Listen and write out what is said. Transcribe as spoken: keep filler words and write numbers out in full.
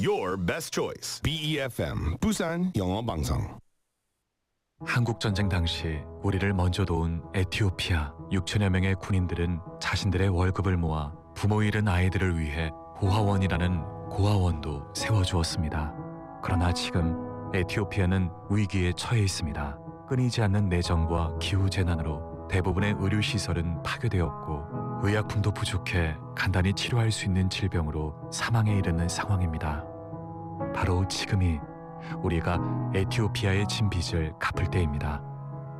your best choice. B E F M 부산 영어 방송. 한국 전쟁 당시 우리를 먼저 도운 에티오피아 육천여 명의 군인들은 자신들의 월급을 모아 부모 잃은 아이들을 위해 고아원이라는 고아원도 세워주었습니다. 그러나 지금 에티오피아는 위기에 처해 있습니다. 끊이지 않는 내정과 기후재난으로 대부분의 의료시설은 파괴되었고 의약품도 부족해 간단히 치료할 수 있는 질병으로 사망에 이르는 상황입니다. 바로 지금이 우리가 에티오피아의 진 빚을 갚을 때입니다.